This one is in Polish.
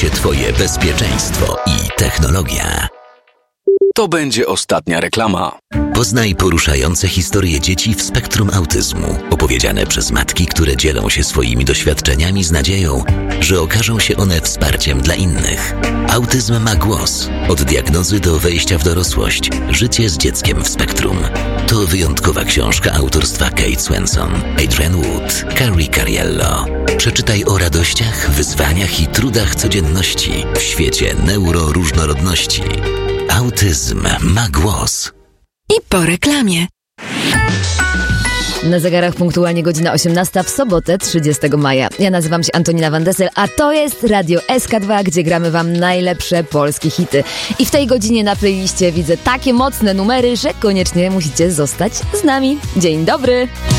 się Twoje bezpieczeństwo i technologia. To będzie ostatnia reklama. Poznaj poruszające historie dzieci w spektrum autyzmu, opowiedziane przez matki, które dzielą się swoimi doświadczeniami z nadzieją, że okażą się one wsparciem dla innych. Autyzm ma głos. Od diagnozy do wejścia w dorosłość. Życie z dzieckiem w spektrum. To wyjątkowa książka autorstwa Kate Swenson, Adrienne Wood, Carrie Cariello. Przeczytaj o radościach, wyzwaniach i trudach codzienności w świecie neuroróżnorodności. Autyzm ma głos. I po reklamie. Na zegarach punktualnie godzina 18 w sobotę 30 maja. Ja nazywam się Antonina Van Dessel, a to jest Radio SK2, gdzie gramy wam najlepsze polskie hity. I w tej godzinie na playliście widzę takie mocne numery, że koniecznie musicie zostać z nami. Dzień dobry!